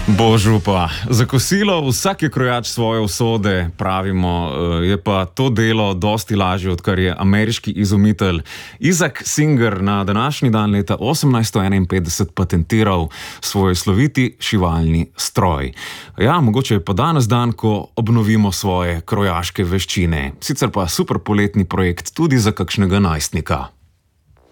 Božu pa, za kosilo vsak je krojač svoje usode, pravimo, je pa to delo dosti lažje, odkar je ameriški izumitelj Isaac Singer na današnji dan leta 1851 patentiral svoj sloviti šivalni stroj. Ja, mogoče je pa danes dan, ko obnovimo svoje krojaške veščine. Sicer pa super poletni projekt tudi za kakšnega najstnika.